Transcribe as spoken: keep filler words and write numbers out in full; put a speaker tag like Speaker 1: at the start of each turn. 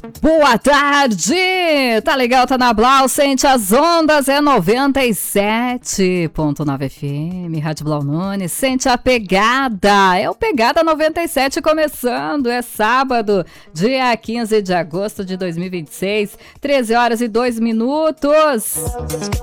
Speaker 1: Boa tarde! Tá legal, tá na Blau, sente as ondas, é noventa e sete ponto nove F M, Rádio Blau Nunes, sente a pegada, é o Pegada noventa e sete começando, é sábado, dia quinze de agosto de dois mil e vinte e seis, treze horas e dois minutos.